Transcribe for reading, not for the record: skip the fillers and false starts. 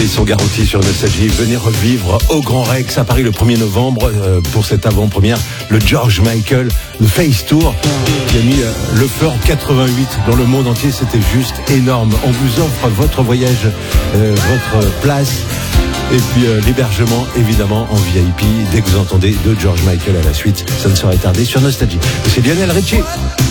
Ils sont garantis sur Nostalgie. Venez revivre au Grand Rex à Paris le 1er novembre pour cette avant-première, le George Michael, le Face Tour, qui a mis le feu en 88 dans le monde entier. C'était juste énorme. On vous offre votre voyage, votre place et puis l'hébergement évidemment en VIP dès que vous entendez de George Michael à la suite. Ça ne saurait tarder sur Nostalgie. C'est Lionel Richie.